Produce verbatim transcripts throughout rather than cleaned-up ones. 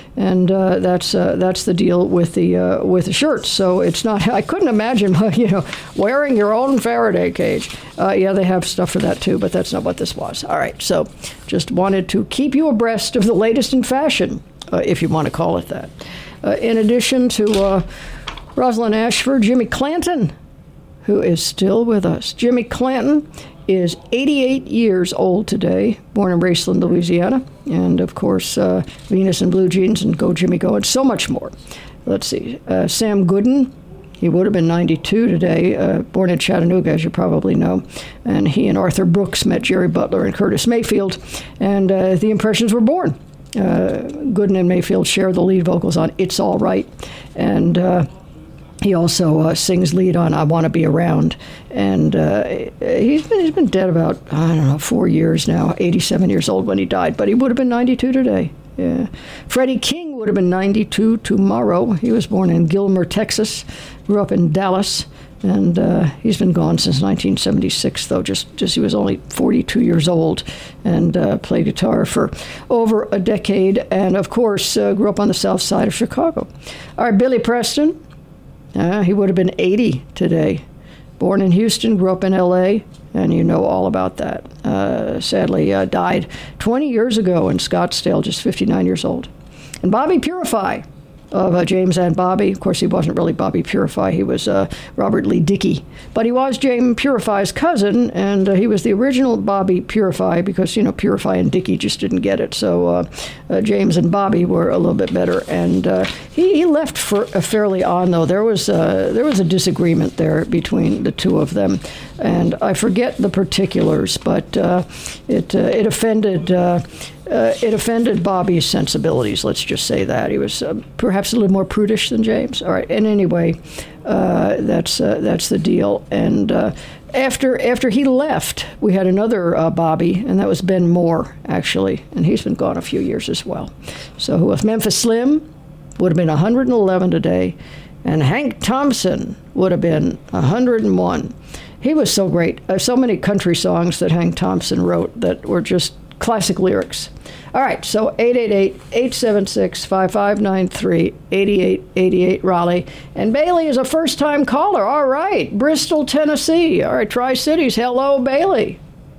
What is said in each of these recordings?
and uh, that's uh, that's the deal with the uh, with the shirts. So it's not. I couldn't imagine, you know, wearing your own Faraday cage. Uh, yeah, they have stuff for that too, but that's not what this was. All right, so just wanted to keep you abreast of the latest in fashion, uh, if you want to call it that. Uh, in addition to uh, Rosalind Ashford, Jimmy Clanton, who is still with us. Jimmy Clanton is eighty-eight years old today, born in Raceland, Louisiana, and of course, uh, Venus and Blue Jeans and Go Jimmy Go, and so much more. Let's see, uh, Sam Gooden, he would have been ninety-two today, uh, born in Chattanooga, as you probably know, and he and Arthur Brooks met Jerry Butler and Curtis Mayfield, and uh, the Impressions were born. Uh, Gooden and Mayfield share the lead vocals on It's All Right, and uh, he also uh, sings lead on I Want to Be Around, and uh, he's been he's been dead about, I don't know, four years now, eighty-seven years old when he died, but he would have been ninety-two today. Yeah. Freddie King would have been ninety-two tomorrow. He was born in Gilmer, Texas, grew up in Dallas, and uh, he's been gone since nineteen seventy-six, though, just, just he was only forty-two years old, and uh, played guitar for over a decade, and of course uh, grew up on the south side of Chicago. All right, Billy Preston. Uh, he would have been eighty today. Born in Houston, grew up in L A, and you know all about that. Uh, sadly, uh, died twenty years ago in Scottsdale, just fifty-nine years old. And Bobby Purify of uh, James and Bobby. Of course, he wasn't really Bobby Purify. He was uh, Robert Lee Dickey. But he was James Purify's cousin, and uh, he was the original Bobby Purify because, you know, Purify and Dickey just didn't get it. So uh, uh, James and Bobby were a little bit better. And uh, he, he left for, uh, fairly on, though. There was, uh, there was a disagreement there between the two of them. And I forget the particulars, but uh, it, uh, it offended... Uh, Uh, it offended Bobby's sensibilities, let's just say that. He was uh, perhaps a little more prudish than James. All right, and anyway, uh, that's uh, that's the deal. And uh, after after he left, we had another uh, Bobby, and that was Ben Moore, actually, and he's been gone a few years as well. So who else? Memphis Slim would have been one hundred eleven today, and Hank Thompson would have been one hundred one. He was so great. Uh, so many country songs that Hank Thompson wrote that were just classic lyrics. All right, so eight eight eight, eight seven six, five five nine three, eight eight eight eight Raleigh. And Bailey is a first-time caller. All right, Bristol, Tennessee. All right, Tri-Cities. Hello, Bailey.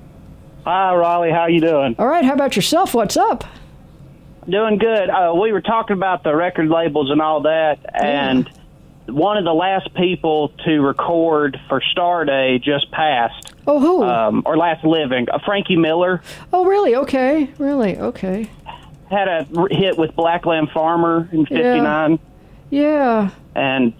Hi, Raleigh. How you doing? All right, how about yourself? What's up? Doing good. Uh, we were talking about the record labels and all that, and yeah. one of the last people to record for Star Day just passed. Oh, who? Um, or last living. Uh, Frankie Miller. Oh, really? Okay. Really? Okay. Had a hit with Black Lamb Farmer in fifty-nine. Yeah. yeah. And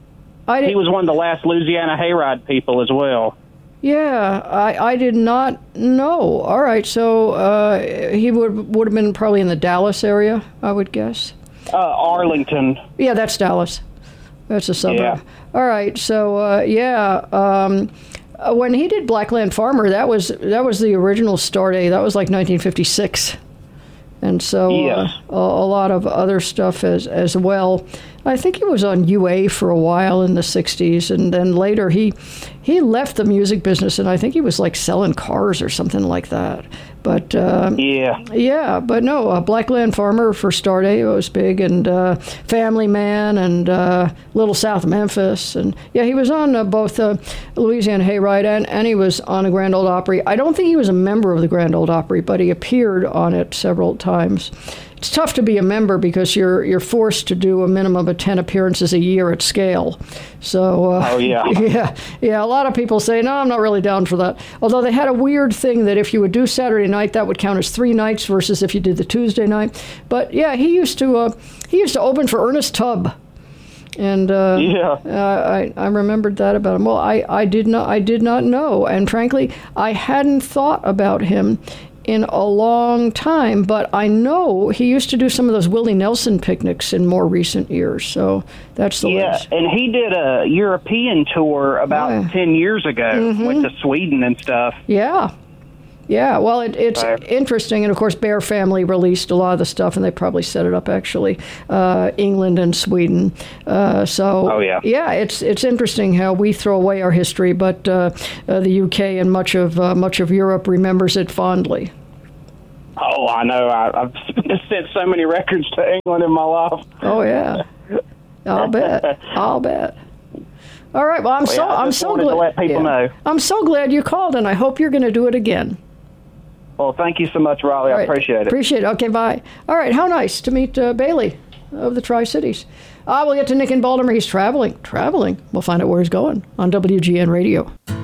I he was one of the last Louisiana Hayride people as well. Yeah, I, I did not know. All right, so uh, he would would have been probably in the Dallas area, I would guess. Uh, Arlington. Yeah, that's Dallas. That's a suburb. Yeah. All right, so uh, yeah, um, when he did Blackland Farmer, that was that was the original Star Day. That was like nineteen fifty-six, and so yes. uh, a, a lot of other stuff as as well. I think he was on U A for a while in the sixties, and then later he he left the music business, and I think he was like selling cars or something like that. But uh, yeah, yeah, but no, uh, Blackland Farmer for Star Day was big, and uh, Family Man, and uh, Little South Memphis, and yeah, he was on uh, both uh, Louisiana Hayride and and he was on the Grand Ole Opry. I don't think he was a member of the Grand Ole Opry, but he appeared on it several times. It's tough to be a member because you're you're forced to do a minimum of ten appearances a year at scale. So uh, oh yeah, yeah, yeah. A lot of people say no, I'm not really down for that. Although they had a weird thing that if you would do Saturday night, that would count as three nights versus if you did the Tuesday night. But yeah, he used to uh, he used to open for Ernest Tubb. And uh, yeah, uh, I I remembered that about him. Well, I, I did not I did not know, and frankly, I hadn't thought about him in a long time, but I know he used to do some of those Willie Nelson picnics in more recent years, so that's the yeah, list. and he did a European tour about yeah. ten years ago, mm-hmm. went to Sweden and stuff. Yeah. Yeah, well, it, it's right. interesting, and of course, Bear Family released a lot of the stuff, and they probably set it up actually, uh, England and Sweden. Uh, so, oh, yeah. yeah, it's it's interesting how we throw away our history, but uh, uh, the U K and much of uh, much of Europe remembers it fondly. Oh, I know. I, I've sent so many records to England in my life. Oh yeah, I'll bet. I'll bet. All right. Well, I'm well, so yeah, I I'm just so wanted glad. to let people yeah. know. I'm so glad you called, and I hope you're going to do it again. Well, thank you so much, Raleigh. All I right. appreciate it. Appreciate it. Okay, bye. All right. How nice to meet uh, Bailey of the Tri-Cities. Uh, we'll get to Nick in Baltimore. He's traveling. Traveling. We'll find out where he's going on W G N Radio.